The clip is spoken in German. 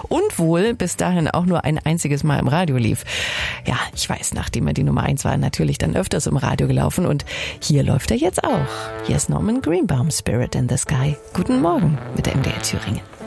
und wohl bis dahin auch nur ein einziges Mal im Radio lief. Ja, ich weiß, nachdem er die Nummer 1 war, natürlich dann öfters im Radio gelaufen und hier läuft er jetzt auch. Hier ist Norman Greenbaum, Spirit in the Sky. Guten Morgen mit der MDR Thüringen.